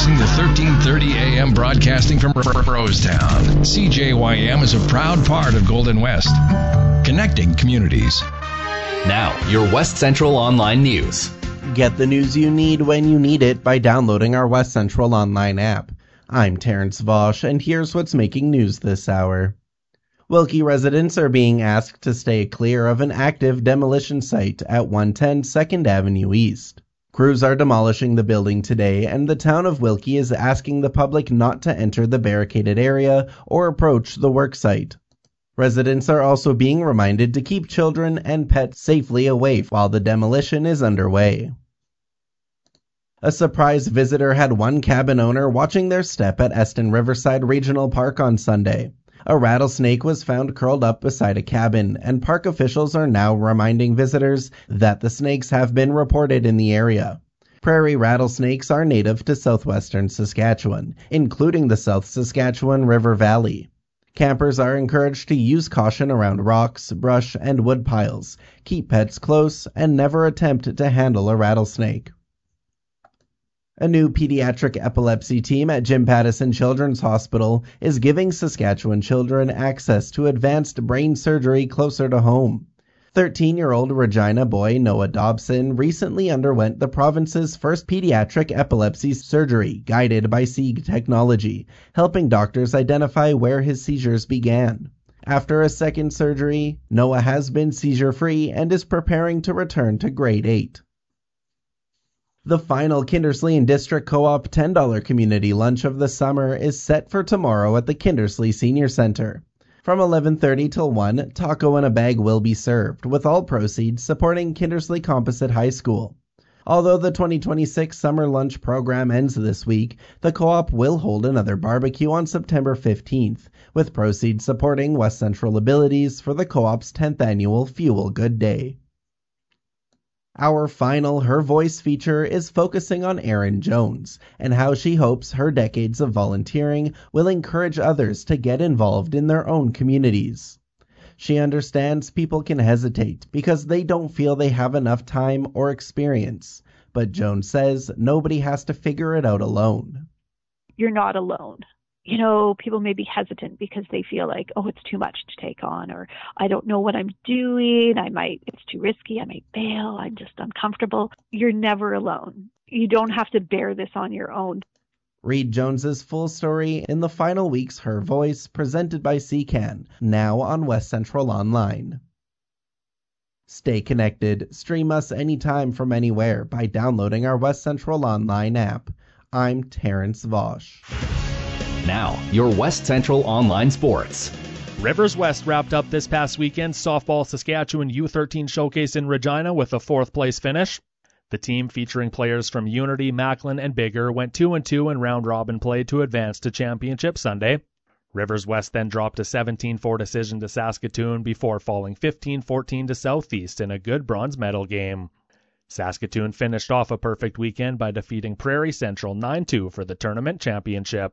listening to 1330 AM broadcasting from Rosetown. CJYM is a proud part of Golden West, connecting communities. Now, your West Central Online News. Get the news you need when you need it by downloading our West Central Online app. I'm Terrence Vosch, and here's what's making news this hour. Wilkie residents are being asked to stay clear of an active demolition site at 110 2nd Avenue East. Crews are demolishing the building today, and the town of Wilkie is asking the public not to enter the barricaded area or approach the work site. Residents are also being reminded to keep children and pets safely away while the demolition is underway. A surprise visitor had one cabin owner watching their step at Eston Riverside Regional Park on Sunday. A rattlesnake was found curled up beside a cabin, and park officials are now reminding visitors that the snakes have been reported in the area. Prairie rattlesnakes are native to southwestern Saskatchewan, including the South Saskatchewan River Valley. Campers are encouraged to use caution around rocks, brush, and wood piles, keep pets close, and never attempt to handle a rattlesnake. A new pediatric epilepsy team at Jim Pattison Children's Hospital is giving Saskatchewan children access to advanced brain surgery closer to home. 13-year-old Regina boy Noah Dobson recently underwent the province's first pediatric epilepsy surgery guided by Sieg technology, helping doctors identify where his seizures began. After a second surgery, Noah has been seizure-free and is preparing to return to grade 8. The final Kindersley and District Co-op $10 community lunch of the summer is set for tomorrow at the Kindersley Senior Center. From 11:30 till 1, taco in a bag will be served, with all proceeds supporting Kindersley Composite High School. Although the 2026 summer lunch program ends this week, the co-op will hold another barbecue on September 15th, with proceeds supporting West Central Abilities for the co-op's 10th annual Fuel Good Day. Our final Her Voice feature is focusing on Erin Jones and how she hopes her decades of volunteering will encourage others to get involved in their own communities. She understands people can hesitate because they don't feel they have enough time or experience, but Jones says nobody has to figure it out alone. You're not alone. People may be hesitant because they feel like, oh, it's too much to take on, or I don't know what I'm doing. It's too risky. I might fail. I'm just uncomfortable. You're never alone. You don't have to bear this on your own. Read Jones's full story in the final week's Her Voice, presented by CCAN, now on West Central Online. Stay connected. Stream us anytime from anywhere by downloading our West Central Online app. I'm Terrence Vosch. Now, your West Central Online Sports. Rivers West wrapped up this past weekend's Softball Saskatchewan U13 Showcase in Regina with a 4th place finish. The team, featuring players from Unity, Macklin, and Bigger, went 2-2 in round-robin play to advance to championship Sunday. Rivers West then dropped a 17-4 decision to Saskatoon before falling 15-14 to Southeast in a good bronze medal game. Saskatoon finished off a perfect weekend by defeating Prairie Central 9-2 for the tournament championship.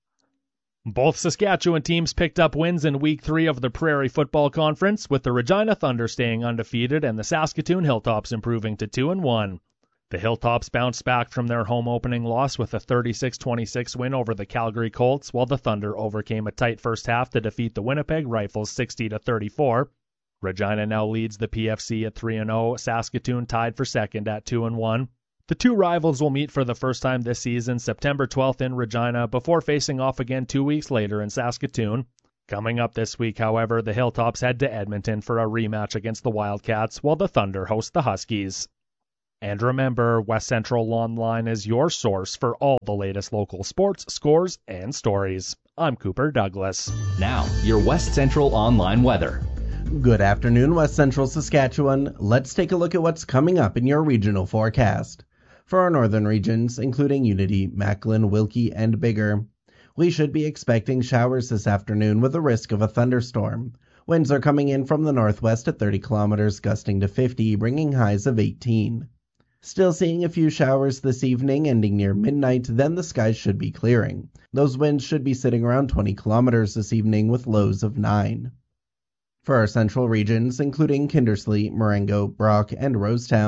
Both Saskatchewan teams picked up wins in Week 3 of the Prairie Football Conference, with the Regina Thunder staying undefeated and the Saskatoon Hilltops improving to 2-1. The Hilltops bounced back from their home opening loss with a 36-26 win over the Calgary Colts, while the Thunder overcame a tight first half to defeat the Winnipeg Rifles 60-34. Regina now leads the PFC at 3-0, Saskatoon tied for second at 2-1. The two rivals will meet for the first time this season September 12th in Regina before facing off again 2 weeks later in Saskatoon. Coming up this week, however, the Hilltops head to Edmonton for a rematch against the Wildcats, while the Thunder host the Huskies. And remember, West Central Online is your source for all the latest local sports, scores, and stories. I'm Cooper Douglas. Now, your West Central Online weather. Good afternoon, West Central Saskatchewan. Let's take a look at what's coming up in your regional forecast. For our northern regions, including Unity, Macklin, Wilkie, and Bigger, we should be expecting showers this afternoon with a risk of a thunderstorm. Winds are coming in from the northwest at 30 kilometers, gusting to 50, bringing highs of 18. Still seeing a few showers this evening, ending near midnight, then the skies should be clearing. Those winds should be sitting around 20 kilometers this evening with lows of 9. For our central regions, including Kindersley, Marengo, Brock, and Rosetown,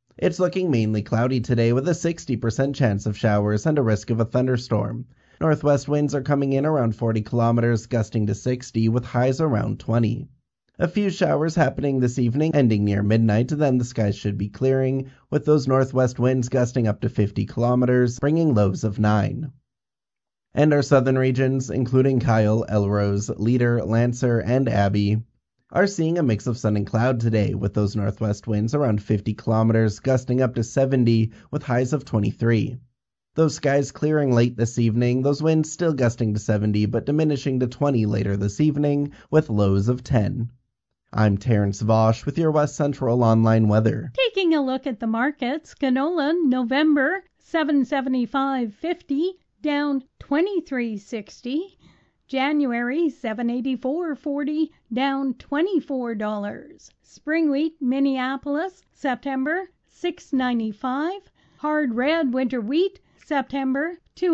It's looking mainly cloudy today with a 60% chance of showers and a risk of a thunderstorm. Northwest winds are coming in around 40 kilometers, gusting to 60 with highs around 20. A few showers happening this evening, ending near midnight, then the skies should be clearing, with those northwest winds gusting up to 50 kilometers, bringing lows of 9. And our southern regions, including Kyle, Elrose, Leader, Lancer, and Abbey, are seeing a mix of sun and cloud today, with those northwest winds around 50 kilometers, gusting up to 70 with highs of 23. Those skies clearing late this evening, those winds still gusting to 70 but diminishing to 20 later this evening with lows of 10. I'm Terrence Vosch with your West Central Online weather. Taking a look at the markets, canola November $7.75.50 down $23.60. January $7.84.40 down $24. Spring wheat Minneapolis September $6.95. Hard red winter wheat September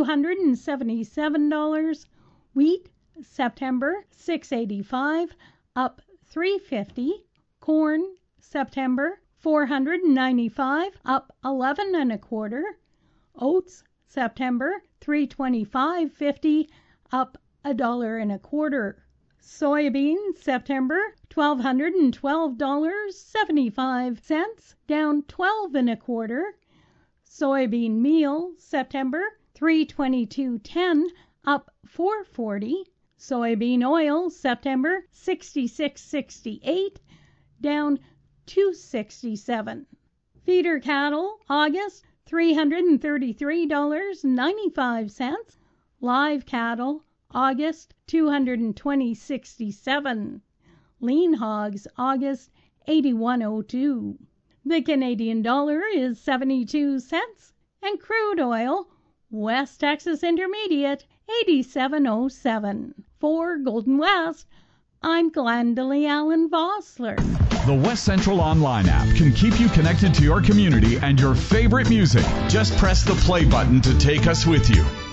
$277. Wheat September $6.85 up $3.50. Corn September $495 up 11 1/4. Oats September $325.50 up $1 1/4. Soybeans September $1,212.75 down 12 1/4. Soybean meal September $322.10 up $4.40. Soybean oil September $66.68 down $2.67. Feeder cattle August $333.95. Live cattle August $220.67. Lean hogs August $81.02. The Canadian dollar is 72 cents and crude oil West Texas Intermediate 87.07. For Golden West, I'm Glendalee Allen Vossler. The West Central Online app can keep you connected to your community and your favorite music. Just press the play button to take us with you.